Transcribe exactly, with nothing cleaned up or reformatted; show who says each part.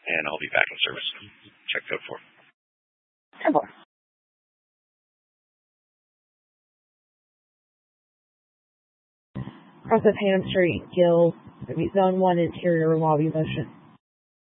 Speaker 1: and I'll be back in service. Check code four.
Speaker 2: ten four. Cross of Hannum Street, Gill, zone one interior lobby motion.